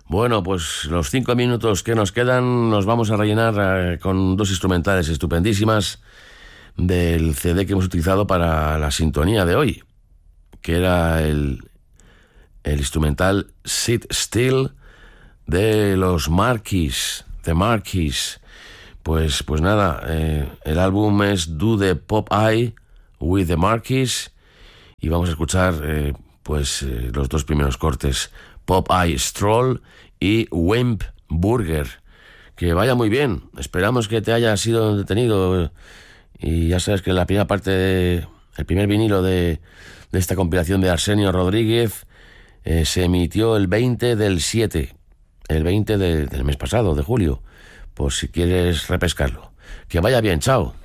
Bueno, pues los 5 minutos que nos quedan nos vamos a rellenar con dos instrumentales estupendísimas del CD que hemos utilizado para la sintonía de hoy, que era el instrumental Sit Still de los Marquis, The Marquis. Pues nada, el álbum es Do the Pop Eye with the Marquis y vamos a escuchar los dos primeros cortes, Pop Eye Stroll y Wimp Burger. Que vaya muy bien, esperamos que te haya sido detenido y ya sabes que la primera parte, el primer vinilo de esta compilación de Arsenio Rodríguez se emitió el 20 del 7, el 20 del mes pasado, de julio, por si quieres repescarlo. Que vaya bien, chao.